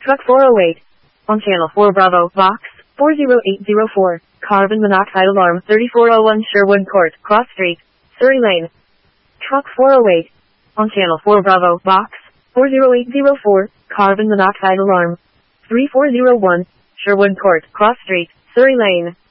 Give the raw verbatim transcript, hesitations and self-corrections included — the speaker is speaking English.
Truck four oh eight. On channel four Bravo, box four zero eight zero four. Carbon monoxide alarm thirty-four oh one Sherwood Court, Cross Street, Surrey Lane. Truck four oh eight. On channel four Bravo, box four zero eight zero four. Carbon monoxide alarm three four zero one Sherwood Court, Cross Street, Surrey Lane.